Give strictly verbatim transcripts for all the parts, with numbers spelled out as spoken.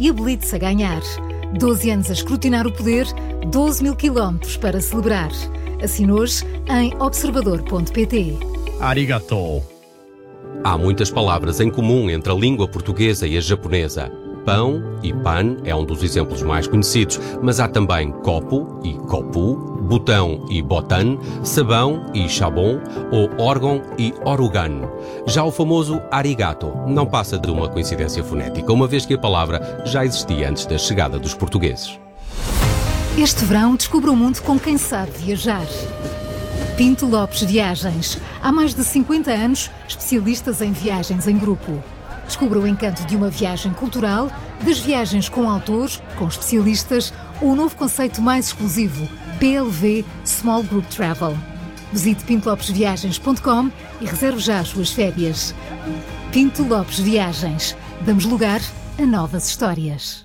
e habilite-se a ganhar. doze anos a escrutinar o poder, doze mil quilómetros para celebrar. Assine hoje em observador ponto pt. Arigato. Há muitas palavras em comum entre a língua portuguesa e a japonesa. Pão e pan é um dos exemplos mais conhecidos, mas há também copo e kopu, botão e botan, sabão e shabon ou órgão e orugan. Já o famoso arigato não passa de uma coincidência fonética, uma vez que a palavra já existia antes da chegada dos portugueses. Este verão descubra o mundo com quem sabe viajar. Pinto Lopes Viagens. Há mais de cinquenta anos, especialistas em viagens em grupo. Descubra o encanto de uma viagem cultural, das viagens com autores, com especialistas ou o novo conceito mais exclusivo, P L V Small Group Travel. Visite pinto lopes viagens ponto com e reserve já as suas férias. Pinto Lopes Viagens. Damos lugar a novas histórias.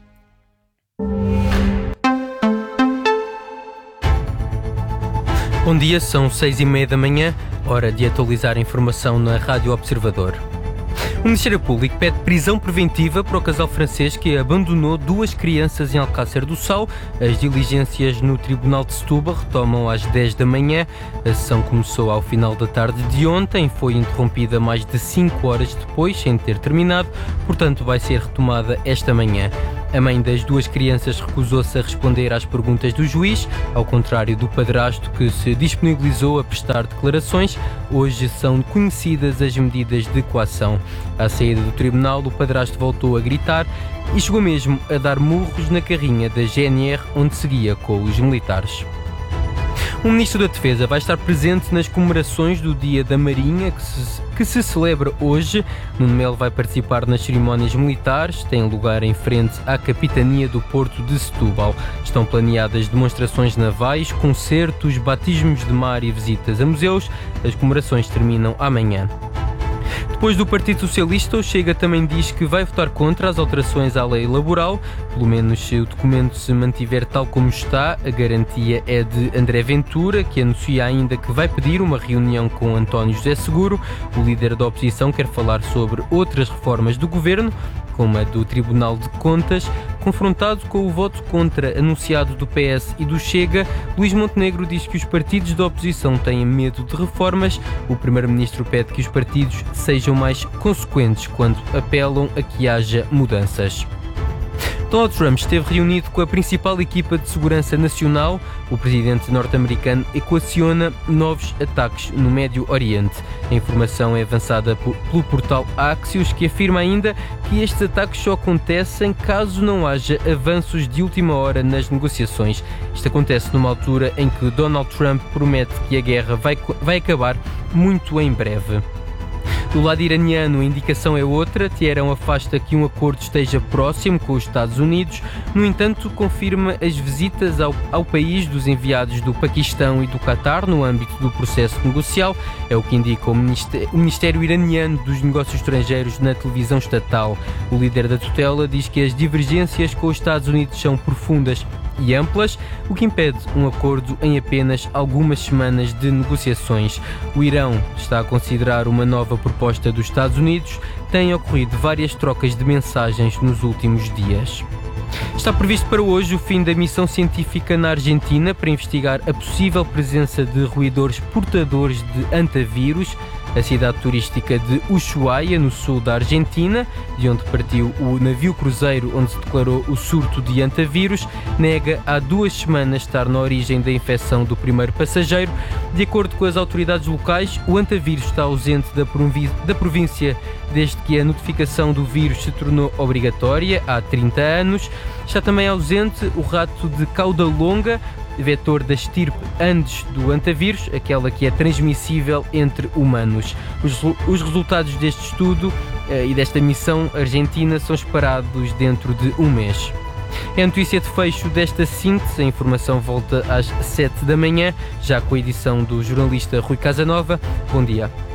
Bom dia, são seis e meia da manhã, hora de atualizar a informação na Rádio Observador. O Ministério Público pede prisão preventiva para o casal francês que abandonou duas crianças em Alcácer do Sal. As diligências no Tribunal de Setúbal retomam às dez da manhã. A sessão começou ao final da tarde de ontem, foi interrompida mais de cinco horas depois, sem ter terminado, portanto vai ser retomada esta manhã. A mãe das duas crianças recusou-se a responder às perguntas do juiz, ao contrário do padrasto que se disponibilizou a prestar declarações. Hoje são conhecidas as medidas de coação. À saída do tribunal, o padrasto voltou a gritar e chegou mesmo a dar murros na carrinha da G N R, onde seguia com os militares. O Ministro da Defesa vai estar presente nas comemorações do Dia da Marinha, que se, que se celebra hoje. Nuno Melo vai participar nas cerimónias militares, tem lugar em frente à Capitania do Porto de Setúbal. Estão planeadas demonstrações navais, concertos, batismos de mar e visitas a museus. As comemorações terminam amanhã. Depois do Partido Socialista, o Chega também diz que vai votar contra as alterações à lei laboral. Pelo menos se o documento se mantiver tal como está. A garantia é de André Ventura, que anuncia ainda que vai pedir uma reunião com António José Seguro. O líder da oposição quer falar sobre outras reformas do governo, como a do Tribunal de Contas. Confrontado com o voto contra anunciado do P S e do Chega, Luís Montenegro diz que os partidos da oposição têm medo de reformas. O primeiro-ministro pede que os partidos sejam mais consequentes quando apelam a que haja mudanças. Donald Trump esteve reunido com a principal equipa de segurança nacional. O presidente norte-americano equaciona novos ataques no Médio Oriente. A informação é avançada pelo portal Axios, que afirma ainda que estes ataques só acontecem caso não haja avanços de última hora nas negociações. Isto acontece numa altura em que Donald Trump promete que a guerra vai, vai acabar muito em breve. Do lado iraniano, a indicação é outra. Teherão afasta que um acordo esteja próximo com os Estados Unidos. No entanto, confirma as visitas ao, ao país dos enviados do Paquistão e do Qatar no âmbito do processo negocial. É o que indica o Ministério, o Ministério Iraniano dos Negócios Estrangeiros na televisão estatal. O líder da tutela diz que as divergências com os Estados Unidos são profundas e amplas, o que impede um acordo em apenas algumas semanas de negociações. O Irão está a considerar uma nova proposta dos Estados Unidos. Têm ocorrido várias trocas de mensagens nos últimos dias. Está previsto para hoje o fim da missão científica na Argentina para investigar a possível presença de roedores portadores de antavírus. A cidade turística de Ushuaia, no sul da Argentina, de onde partiu o navio cruzeiro onde se declarou o surto de antavírus, nega há duas semanas estar na origem da infecção do primeiro passageiro. De acordo com as autoridades locais, o antavírus está ausente da, proví- da província desde que a notificação do vírus se tornou obrigatória há trinta anos. Está também ausente o rato de cauda longa, vetor da estirpe Andes do antavírus, aquela que é transmissível entre humanos. Os, os resultados deste estudo uh, e desta missão argentina são esperados dentro de um mês. É a notícia de fecho desta síntese. A informação volta às sete da manhã, já com a edição do jornalista Rui Casanova. Bom dia.